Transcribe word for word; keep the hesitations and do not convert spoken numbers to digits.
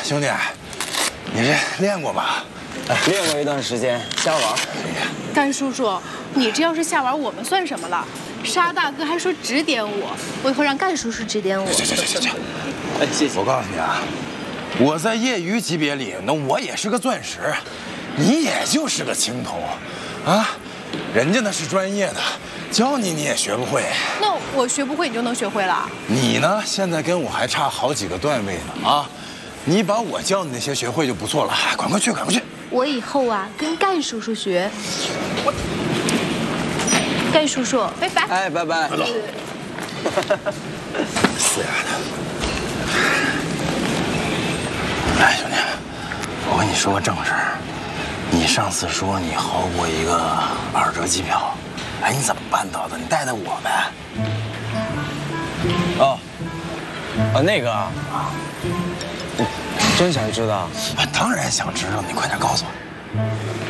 兄弟，你这练过吗？ 哎，练过一段时间，瞎玩。 甘叔叔，你这要是瞎玩，我们算什么了？沙大哥还说指点我，我以后让甘叔叔指点我。 行行行行行， 哎，谢谢。 我告诉你啊，我在业余级别里，那我也是个钻石，你也就是个青铜，啊，人家那是专业的，教你你也学不会。 那我学不会，你就能学会了？ 你呢，现在跟我还差好几个段位呢啊！你把我教你那些学会就不错了，赶快去，赶快去！ 我以后啊，跟甘叔叔学。我，甘叔叔，拜拜。 哎，拜拜。 走。死丫的！哎，兄弟，我跟你说个正事儿。你上次说你薅过一个二折机票，哎，你怎么办到的？你带带我呗。 哦，啊，那个啊，真想知道？ 我当然想知道，你快点告诉我。